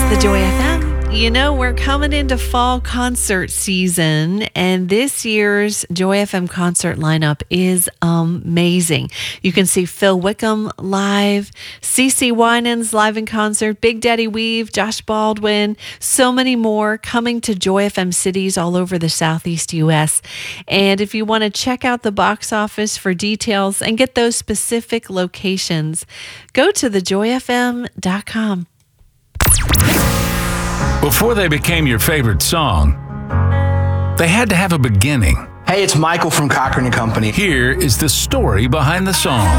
The Joy FM. You know, we're coming into fall concert season, and this year's Joy FM concert lineup is amazing. You can see Phil Wickham live, CeCe Winans live in concert, Big Daddy Weave, Josh Baldwin, so many more coming to Joy FM cities all over the Southeast U.S. And if you want to check out the box office for details and get those specific locations, go to thejoyfm.com. Before they became your favorite song, they had to have a beginning. Hey, it's Michael from Cochran & Company. Here is the story behind the song.